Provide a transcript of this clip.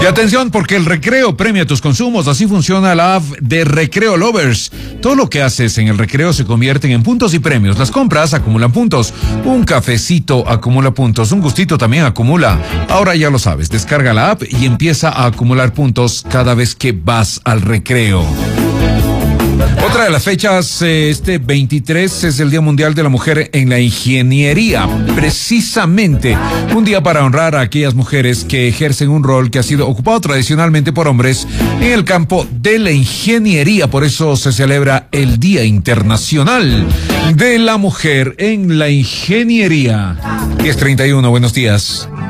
atención, porque el recreo premia tus consumos. Así funciona la app de Recreo Lovers. Todo lo que haces en el recreo se convierte en puntos y premios. Las compras acumulan puntos. Un cafecito acumula puntos. Un gustito también acumula. Ahora ya lo sabes. Descarga la app y empieza a acumular puntos cada vez que vas al recreo. Otra de las fechas, este 23 es el Día Mundial de la Mujer en la Ingeniería. Precisamente un día para honrar a aquellas mujeres que ejercen un rol que ha sido ocupado tradicionalmente por hombres en el campo de la ingeniería. Por eso se celebra el Día Internacional de la Mujer en la Ingeniería. 10:31, buenos días.